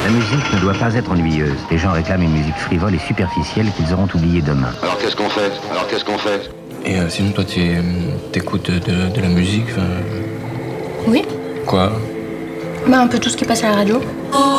La musique ne doit pas être ennuyeuse. Les gens réclament une musique frivole et superficielle qu'ils auront oubliée demain. Alors qu'est-ce qu'on fait? Et sinon, toi, t'écoutes de la musique, Oui. Quoi? Un peu tout ce qui passe à la radio.